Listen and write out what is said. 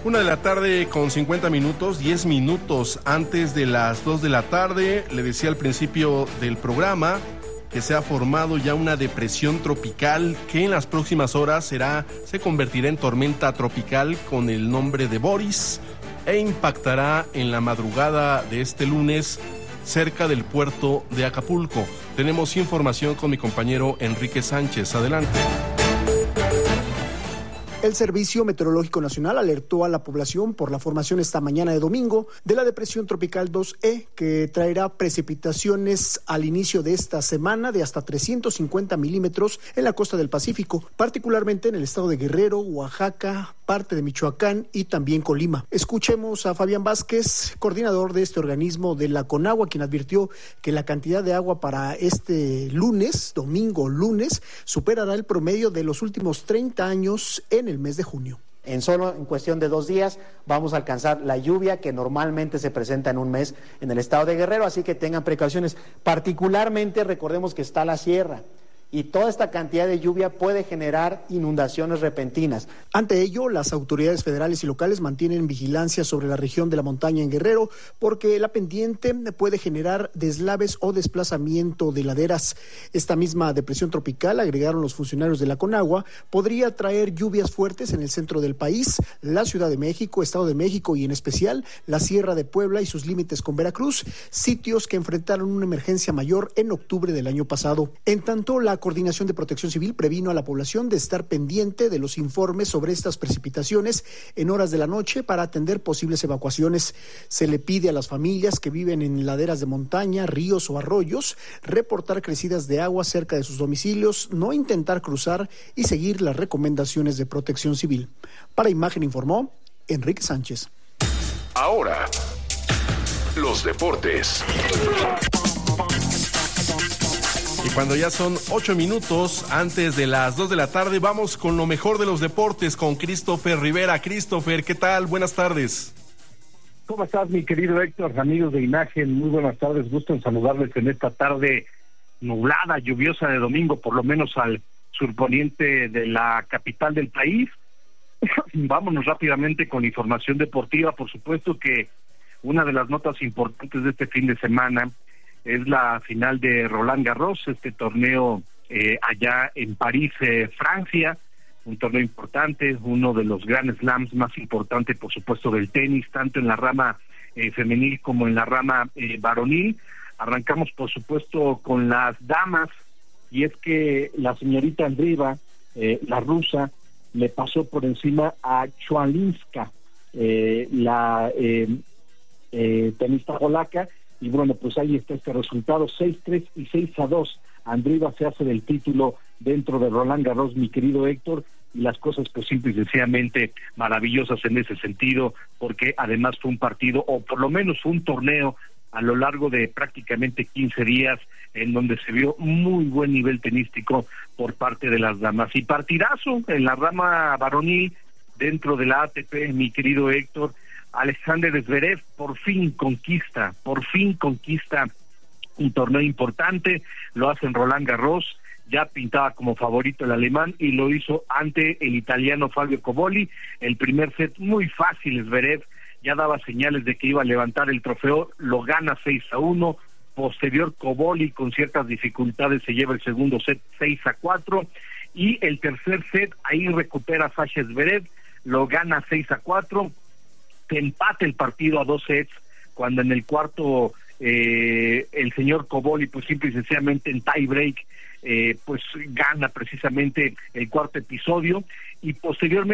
1:50 p.m, 10 minutos antes de las 2 p.m. Le decía al principio del programa que se ha formado ya una depresión tropical que en las próximas horas se convertirá en tormenta tropical con el nombre de Boris e impactará en la madrugada de este lunes cerca del puerto de Acapulco. Tenemos información con mi compañero Enrique Sánchez. Adelante. El Servicio Meteorológico Nacional alertó a la población por la formación esta mañana de domingo de la depresión tropical 2E, que traerá precipitaciones al inicio de esta semana de hasta 350 milímetros en la costa del Pacífico, particularmente en el estado de Guerrero, Oaxaca, parte de Michoacán y también Colima. Escuchemos a Fabián Vázquez, coordinador de este organismo de la Conagua, quien advirtió que la cantidad de agua para este domingo lunes, superará el promedio de los últimos 30 años en el mes de junio. En cuestión de 2 días vamos a alcanzar la lluvia que normalmente se presenta en un mes en el estado de Guerrero, así que tengan precauciones. Particularmente recordemos que está la sierra y toda esta cantidad de lluvia puede generar inundaciones repentinas. Ante ello, las autoridades federales y locales mantienen vigilancia sobre la región de la montaña en Guerrero porque la pendiente puede generar deslaves o desplazamiento de laderas. Esta misma depresión tropical, agregaron los funcionarios de la Conagua, podría traer lluvias fuertes en el centro del país, la Ciudad de México, Estado de México y en especial la Sierra de Puebla y sus límites con Veracruz, sitios que enfrentaron una emergencia mayor en octubre del año pasado. En tanto, la Coordinación de Protección Civil previno a la población de estar pendiente de los informes sobre estas precipitaciones en horas de la noche para atender posibles evacuaciones. Se le pide a las familias que viven en laderas de montaña, ríos o arroyos reportar crecidas de agua cerca de sus domicilios, no intentar cruzar y seguir las recomendaciones de Protección Civil. Para Imagen informó Enrique Sánchez. Ahora, los deportes. Y cuando ya son 8 minutos antes de las 2 p.m, vamos con lo mejor de los deportes con Christopher Rivera. Christopher, ¿qué tal? Buenas tardes. ¿Cómo estás, mi querido Héctor? Amigos de Imagen, muy buenas tardes. Gusto en saludarles en esta tarde nublada, lluviosa de domingo, por lo menos al surponiente de la capital del país. Vámonos rápidamente con información deportiva. Por supuesto que una de las notas importantes de este fin de semana es la final de Roland Garros, este torneo allá en París, Francia, un torneo importante, uno de los Grand Slams más importantes, por supuesto, del tenis, tanto en la rama femenil como en la rama varonil. Arrancamos, por supuesto, con las damas, y es que la señorita Andreeva, la rusa, le pasó por encima a Swiatek, la tenista polaca. Y bueno, pues ahí está este resultado, 6-3 y 6-2. Andreeva se hace del título dentro de Roland Garros, mi querido Héctor, y las cosas pues simple y sencillamente maravillosas en ese sentido, porque además fue un partido, o por lo menos fue un torneo a lo largo de prácticamente 15 días, en donde se vio muy buen nivel tenístico por parte de las damas. Y partidazo en la rama varonil dentro de la ATP, mi querido Héctor. Alexander Zverev por fin conquista un torneo importante, lo hace en Roland Garros, ya pintaba como favorito el alemán y lo hizo ante el italiano Fabio Cobolli. El primer set muy fácil, Zverev ya daba señales de que iba a levantar el trofeo, lo gana 6-1, posterior Cobolli con ciertas dificultades se lleva el segundo set 6-4, y el tercer set ahí recupera Sasha Zverev, lo gana 6-4, empate el partido a 2 sets, cuando en el cuarto el señor Cobolli pues simple y sencillamente en tie break pues gana precisamente el cuarto episodio, y posteriormente